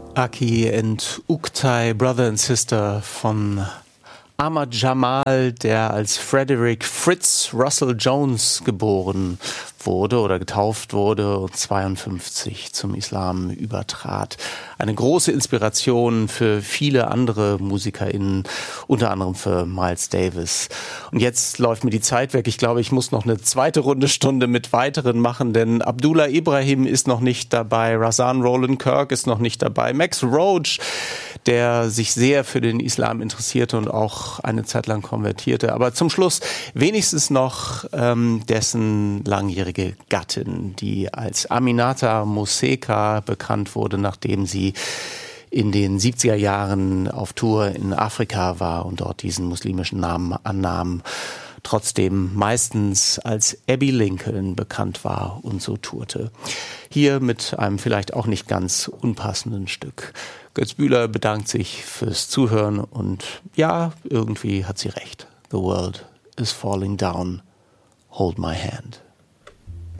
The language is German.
Aki and Uktay, Brother and Sister von Ahmad Jamal, der als Frederick Fritz Russell Jones geboren wurde oder getauft wurde und 52 zum Islam übertrat. Eine große Inspiration für viele andere MusikerInnen, unter anderem für Miles Davis. Und jetzt läuft mir die Zeit weg. Ich glaube, ich muss noch eine zweite Stunde mit weiteren machen, denn Abdullah Ibrahim ist noch nicht dabei, Rahsaan Roland Kirk ist noch nicht dabei, Max Roach, der sich sehr für den Islam interessierte und auch eine Zeit lang konvertierte. Aber zum Schluss wenigstens noch dessen langjährige Gattin, die als Aminata Moseka bekannt wurde, nachdem sie in den 70er Jahren auf Tour in Afrika war und dort diesen muslimischen Namen annahm, trotzdem meistens als Abby Lincoln bekannt war und so tourte. Hier mit einem vielleicht auch nicht ganz unpassenden Stück. Götz Bühler bedankt sich fürs Zuhören und ja, irgendwie hat sie recht. The world is falling down. Hold my hand.